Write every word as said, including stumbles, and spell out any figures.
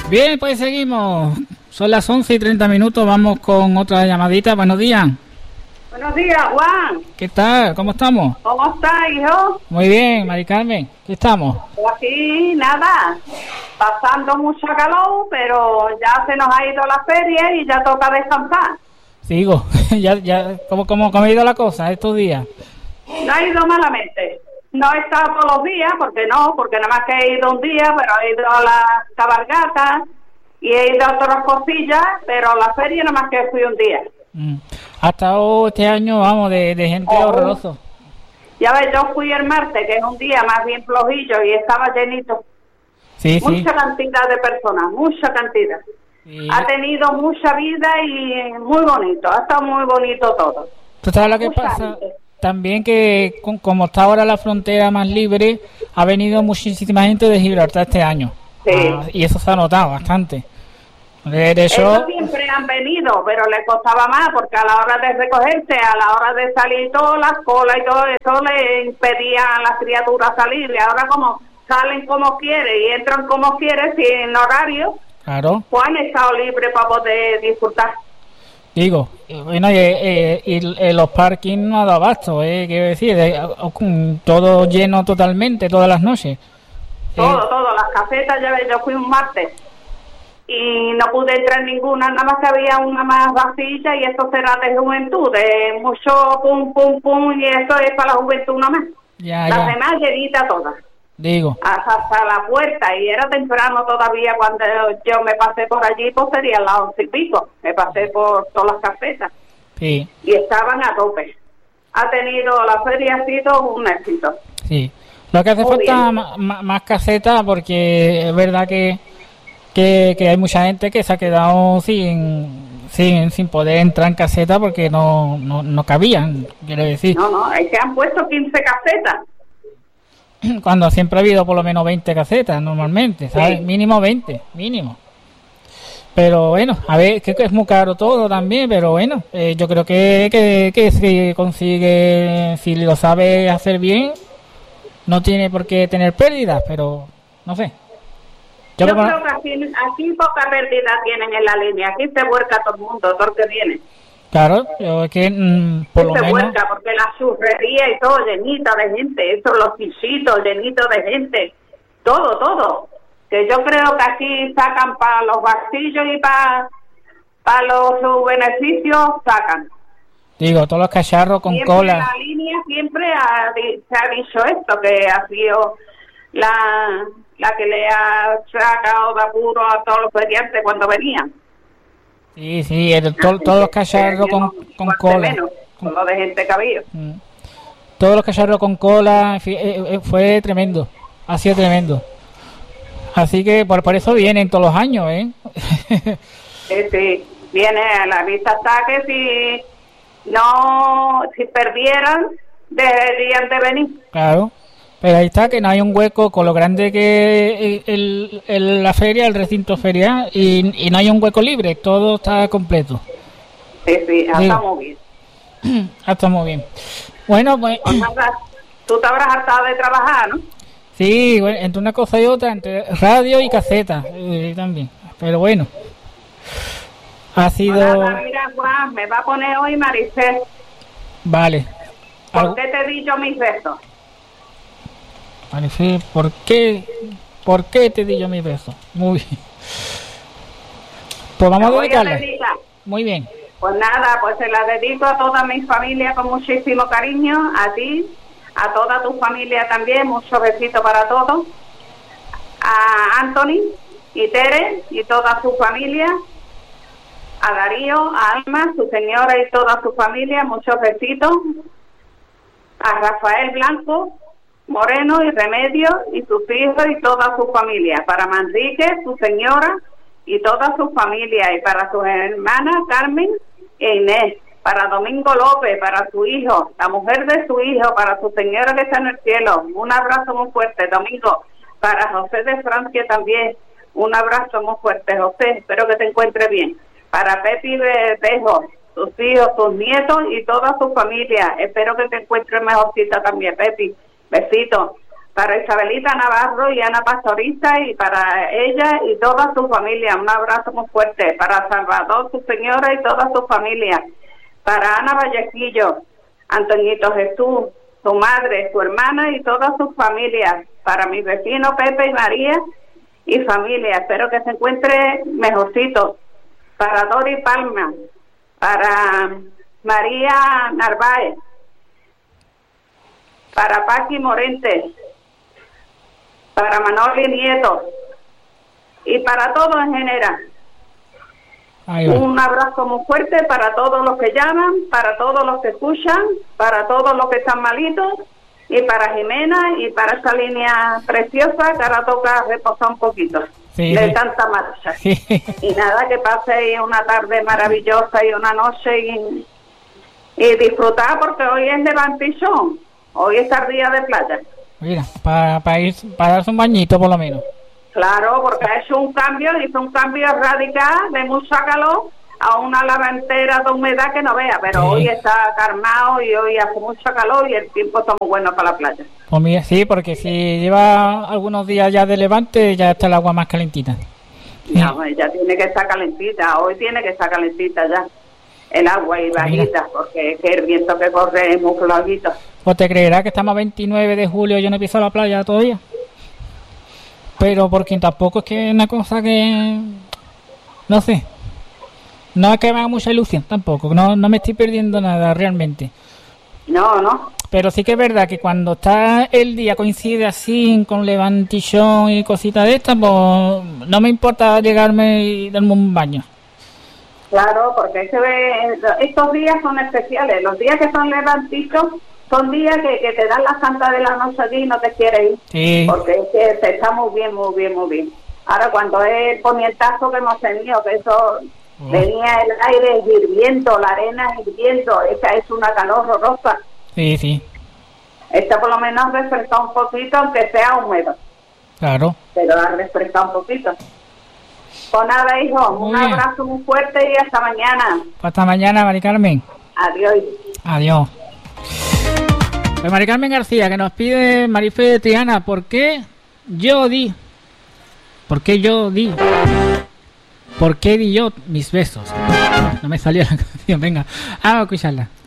Bien, pues seguimos. Son las once y treinta minutos. Vamos con otra llamadita. Buenos días. Buenos días, Juan. ¿Qué tal? ¿Cómo estamos? ¿Cómo estás, hijo? Muy bien, Mari Carmen. ¿Qué estamos? Aquí, nada. Pasando mucho calor, pero ya se nos ha ido la feria y ya toca descansar. Sigo. ya, ya, ¿cómo, cómo, ¿Cómo ha ido la cosa estos días? No ha ido malamente. No he estado todos los días, porque no, porque nada más que he ido un día, pero he ido a la cabalgata y he ido a otras cosillas, pero a la feria nada más que fui un día. Mm. Ha estado este año, vamos, de, de gente oh. horroroso. Ya ves, yo fui el martes, que es un día más bien flojillo, y estaba llenito. Sí, mucha sí. cantidad de personas, mucha cantidad. Sí. Ha tenido mucha vida y muy bonito, ha estado muy bonito todo. ¿Tú sabes lo que mucha pasa? Gente. También que con, como está ahora la frontera más libre, ha venido muchísima gente de Gibraltar este año. Sí. Ah, y eso se ha notado bastante. De eso... Ellos siempre han venido, pero les costaba más porque a la hora de recogerse, a la hora de salir, todas las colas y todo eso le impedía a las criaturas salir. Y ahora como salen como quieren y entran como quieren, sin horario, claro, pues han estado libres para poder disfrutar. Digo, bueno, y, eh, y, y los parkings no ha dado abasto, eh, quiero decir, eh, todo lleno totalmente, todas las noches. Todo, eh, todo, las casetas, ya ves, yo fui un martes y no pude entrar en ninguna, nada más que había una más vacía y eso será de juventud, de mucho pum, pum, pum, y eso es para la juventud nada más. Ya, las ya. demás llenitas todas. Digo. Hasta, hasta la puerta, y era temprano todavía cuando yo me pasé por allí, pues sería las once y pico, me pasé por todas las casetas. Sí. Y estaban a tope. Ha tenido, la feria ha sido un éxito. Sí. Lo que hace Muy falta más, más casetas, porque es verdad que, que, que hay mucha gente que se ha quedado sin sin, sin poder entrar en caseta porque no, no, no cabían, quiero decir. No, no, es que han puesto quince casetas. Cuando siempre ha habido por lo menos veinte casetas normalmente, ¿sabes? Sí. Mínimo veinte, mínimo. Pero bueno, a ver, que es muy caro todo también, pero bueno, eh, yo creo que, que, que si consigue, si lo sabe hacer bien, no tiene por qué tener pérdidas, pero no sé. Yo, yo creo que aquí, aquí poca pérdida tienen en la línea, aquí se vuelca todo el mundo, todo el que viene. Claro, yo es que mmm, por lo se menos... vuelca, porque la churrería y todo llenita de gente, eso, los pisitos llenitos de gente, todo, todo. Que yo creo que aquí sacan para los vastillos y para para los sus beneficios, sacan. Digo, todos los cacharros con siempre cola. La línea siempre ha, se ha dicho esto, que ha sido la, la que le ha sacado de apuro a todos los feriantes cuando venían. Sí, sí, el, to, todos los cacharros con, con cola. Menos, con lo de gente que había. Mm. Todos los cacharros con cola, en fin, eh, eh, fue tremendo, ha sido tremendo. Así que por, por eso vienen todos los años, ¿eh? sí, sí, viene a la vista está que si no, si perdieran, deberían de venir. Claro, pero ahí está, que no hay un hueco con lo grande que es el, el, la feria, el recinto ferial, y, y no hay un hueco libre, todo está completo. Sí, sí, sí. Está muy bien. Está muy bien. Bueno, pues... Tú te habrás hartado de trabajar, ¿no? Sí, bueno, entre una cosa y otra, entre radio y caseta, eh, también, pero bueno. Ha sido... Hola, mira, Juan, me va a poner hoy Maricel. Vale. ¿Por Algo... qué te di yo mis besos? Maricel, ¿por qué, ¿por qué te di yo mis besos? Muy bien. Pues vamos a dedicarle. Muy bien. Pues nada, pues se la dedico a toda mi familia con muchísimo cariño, a ti, a toda tu familia también, muchos besitos para todos, a Anthony y Tere y toda su familia, a Darío, a Alma, su señora y toda su familia, muchos besitos, a Rafael Blanco, Moreno y Remedio y sus hijos y toda su familia, para Manrique, su señora y toda su familia, y para sus hermanas Carmen e Inés, para Domingo López, para su hijo, la mujer de su hijo, para su señora que está en el cielo, un abrazo muy fuerte, Domingo, para José de Francia también, un abrazo muy fuerte, José, espero que te encuentres bien, para Pepi Bejo, sus hijos, sus nietos y toda su familia, espero que te encuentres mejorcita también, Pepi, besitos, para Isabelita Navarro y Ana Pastoriza y para ella y toda su familia. Un abrazo muy fuerte. Para Salvador, su señora y toda su familia. Para Ana Vallejillo, Antoñito Jesús, su madre, su hermana y todas sus familias. Para mis vecinos Pepe y María y familia. Espero que se encuentre mejorcito. Para Dori Palma. Para María Narváez. Para Paqui Morente. Para Manoli Nieto y para todos en general. Un abrazo muy fuerte para todos los que llaman, para todos los que escuchan, para todos los que están malitos y para Jimena y para esa línea preciosa que ahora toca reposar un poquito sí, de sí. tanta marcha. Sí. Y nada, que pase una tarde maravillosa y una noche y, y disfrutar porque hoy es levantillón, hoy es el día de playa. Mira, para, para ir, para darse un bañito por lo menos. Claro, porque ha hecho un cambio, hizo un cambio radical de mucha calor a una lavantera de humedad que no vea, pero sí. Hoy está calmado y hoy hace mucho calor y el tiempo está muy bueno para la playa. Pues mira, sí, porque si lleva algunos días ya de levante, ya está el agua más calentita. Sí. No, ya tiene que estar calentita, hoy tiene que estar calentita ya. El agua y bajita, porque es que el viento que corre es muy flojito. ¿O te creerás que estamos a veintinueve de julio y yo no he pisado la playa todavía? Pero porque tampoco es que es una cosa que... No sé. No es que me haga mucha ilusión tampoco. No, no me estoy perdiendo nada realmente. No, no. Pero sí que es verdad que cuando está el día coincide así, con levantillón y cositas de estas, pues no me importa llegarme y darme un baño. Claro, porque se ve, estos días son especiales. Los días que son levantitos son días que, que te dan la santa de la noche allí y no te quieres ir. Sí. Porque es que se está muy bien, muy bien, muy bien. Ahora, cuando es el ponientazo que hemos tenido, que eso oh. venía el aire hirviendo, la arena hirviendo, esa es una calor horrorosa. Sí, sí. Esta por lo menos refresca un poquito, aunque sea húmedo. Claro. Pero ha refrescado un poquito. Pues nada, hijo, muy un bien. Abrazo muy fuerte y hasta mañana. Hasta mañana, Mari Carmen. Adiós. Adiós. Pues Mari Carmen García, que nos pide Marife de Triana, ¿por qué yo di? ¿Por qué yo di? ¿Por qué di yo mis besos? No me salió la canción, venga, vamos a escucharla.